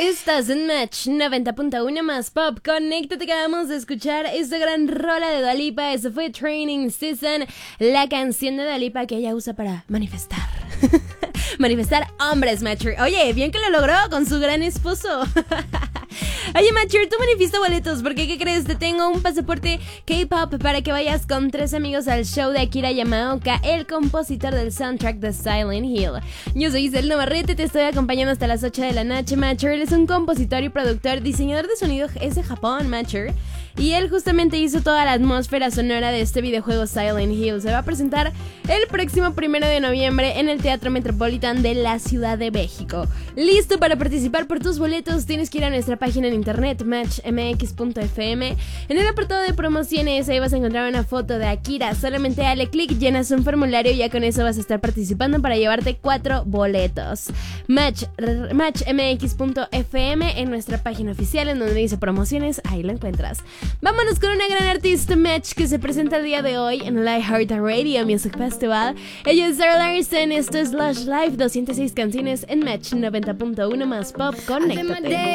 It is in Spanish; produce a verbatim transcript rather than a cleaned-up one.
Estás en Match noventa punto uno más Pop. Conéctate, que acabamos de escuchar esta gran rola de Dua Lipa. Eso fue Training Season, la canción de Dua Lipa que ella usa para manifestar. Manifestar hombres, Matcher. Oye, bien que lo logró con su gran esposo. Oye, Matcher, tú manifiesta boletos, porque ¿qué crees? Te tengo un pasaporte K-pop para que vayas con tres amigos al show de Akira Yamaoka, el compositor del soundtrack de Silent Hill. Yo soy Isel Navarrete, te estoy acompañando hasta las ocho de la noche, Matcher. Él es un compositor y productor, diseñador de sonido, es de Japón, Matcher. Y él justamente hizo toda la atmósfera sonora de este videojuego Silent Hill. Se va a presentar el próximo primero de noviembre en el Teatro Metropolitan de la Ciudad de México. ¿Listo para participar por tus boletos? Tienes que ir a nuestra página en internet, match m x punto f m. En el apartado de promociones, ahí vas a encontrar una foto de Akira. Solamente dale clic, llenas un formulario y ya con eso vas a estar participando para llevarte cuatro boletos. Match, match m x punto f m en nuestra página oficial, en donde dice promociones, ahí lo encuentras. Vámonos con una gran artista, Match, que se presenta el día de hoy en el iHeartRadio Music Festival. Ella es Zara Larsson, esto es Lush Life, doscientas seis canciones en Match noventa punto uno más Pop. Conéctate.